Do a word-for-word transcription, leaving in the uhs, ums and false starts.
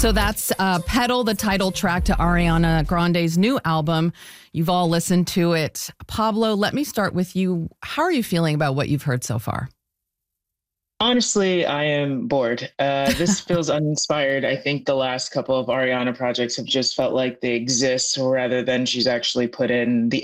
So that's uh, Pedal, the title track to Ariana Grande's new album. You've all listened to it. Pablo, let me start with you. How are you feeling about what you've heard so far? Honestly, I am bored. Uh, this feels uninspired. I think the last couple of Ariana projects have just felt like they exist rather than she's actually put in the